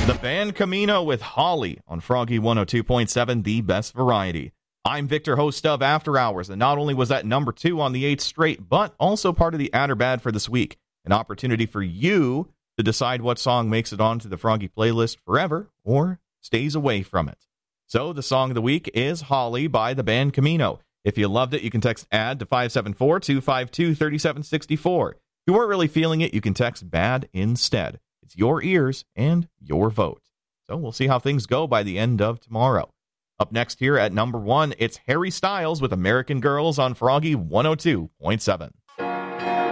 The band Camino with Holly on Froggy 102.7, the best variety. I'm Victor, host of After Hours, and not only was that number 2 on the 8th straight, but also part of the Add or Bad for this week. An opportunity for you to decide what song makes it onto the Froggy playlist forever or stays away from it. So the song of the week is Holly by the band Camino. If you loved it, you can text ADD to 574-252-3764. If you weren't really feeling it, you can text BAD instead. It's your ears and your vote. So we'll see how things go by the end of tomorrow. Up next here at number 1, it's Harry Styles with American Girls on Froggy 102.7.